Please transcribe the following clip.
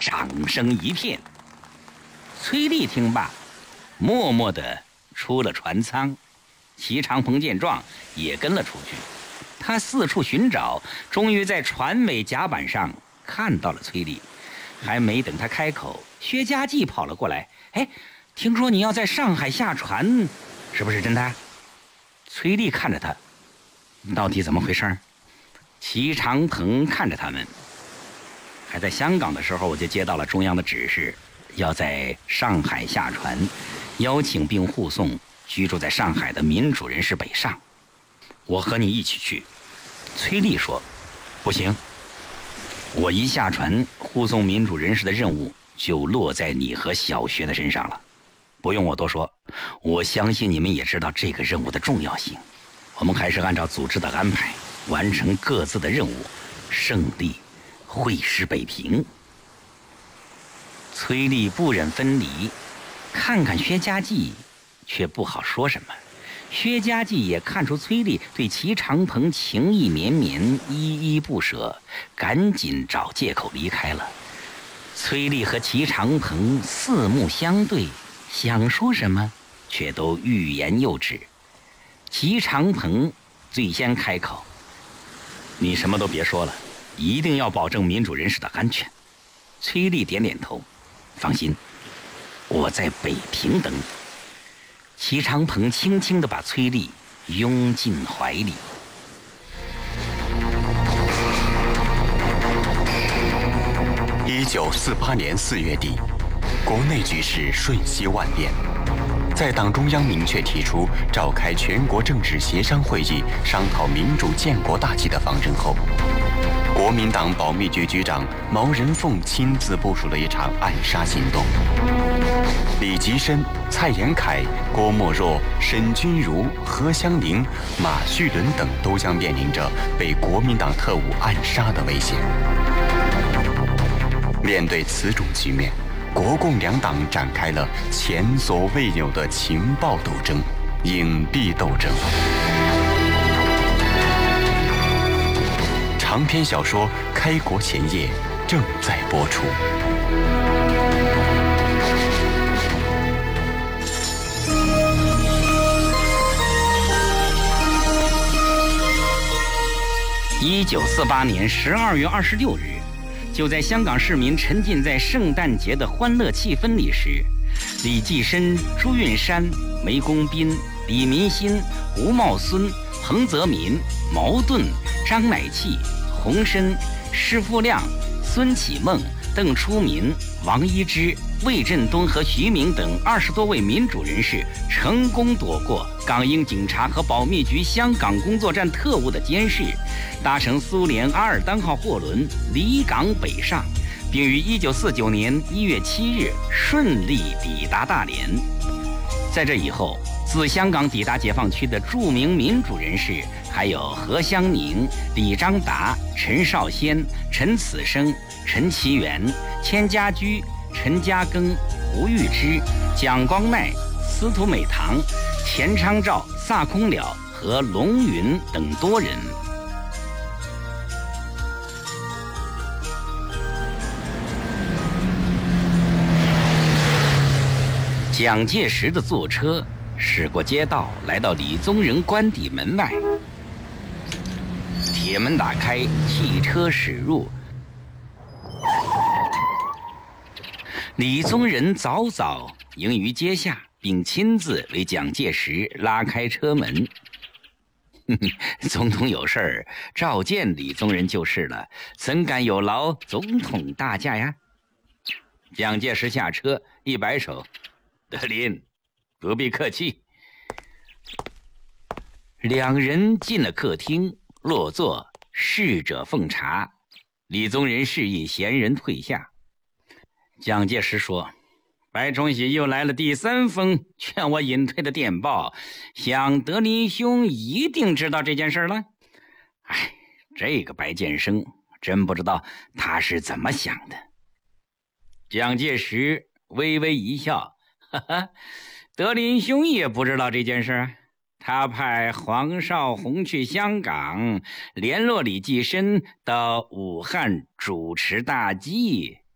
掌声一片。崔丽听罢，默默地出了船舱。齐长鹏见状也跟了出去，他四处寻找，终于在船尾甲板上看到了崔丽。还没等他开口，薛家记跑了过来：“哎，听说你要在上海下船，是不是真的？”崔丽看着他，到底怎么回事？齐长鹏看着他们。还在香港的时候，我就接到了中央的指示，要在上海下船，邀请并护送居住在上海的民主人士北上。我和你一起去。崔丽说：“不行，我一下船，护送民主人士的任务就落在你和小学的身上了。不用我多说，我相信你们也知道这个任务的重要性。我们还是按照组织的安排，完成各自的任务，胜利会师北平。”崔丽不忍分离，看看薛家记，却不好说什么。薛家记也看出崔丽对齐长鹏情意绵绵，依依不舍，赶紧找借口离开了。崔丽和齐长鹏四目相对，想说什么，却都欲言又止。齐长鹏最先开口：“你什么都别说了，一定要保证民主人士的安全。”崔丽点点头：“放心，我在北平等你。”齐长鹏轻轻地把崔丽拥进怀里。 1948年4月底，国内局势瞬息万变。在党中央明确提出召开全国政治协商会议，商讨民主建国大计的方针后，国民党保密局局长毛人凤亲自部署了一场暗杀行动。李吉深、蔡延闿、郭沫若、沈钧儒、何香凝、马叙伦等都将面临着被国民党特务暗杀的危险。面对此种局面，国共两党展开了前所未有的情报斗争、隐蔽斗争。长篇小说《开国前夜》正在播出。 1948年12月26日，就在香港市民沉浸在圣诞节的欢乐气氛里时，李济深、朱运山、梅公斌、李民心、吴茂孙、彭泽民、茅盾、张乃器、洪深、施富亮、孙启孟、邓初民、王一之、魏振东和徐明等20多位民主人士成功躲过港英警察和保密局香港工作站特务的监视，搭乘苏联阿尔丹号货轮离港北上，并于1949年1月7日顺利抵达大连。在这以后，自香港抵达解放区的著名民主人士还有何香凝、李章达、陈少先、陈此生、陈其元、千家驹、陈嘉庚、胡玉芝、蒋光鼐、司徒美堂、钱昌照、萨空了和龙云等多人。蒋介石的坐车驶过街道，来到李宗仁官邸门外。铁门打开，汽车驶入。李宗仁早早迎于阶下，并亲自为蒋介石拉开车门。总统有事儿，召见李宗仁就是了，怎敢有劳总统大驾呀？蒋介石下车，一摆手：“德林，不必客气。”两人进了客厅，落座，侍者奉茶。李宗仁示意闲人退下。蒋介石说：“白崇禧又来了第3封劝我隐退的电报，想德林兄一定知道这件事了。哎，这个白建生真不知道他是怎么想的。”蒋介石微微一笑：“哈哈，德林兄也不知道这件事。他派黄绍竑去香港联络李济深到武汉主持大计。”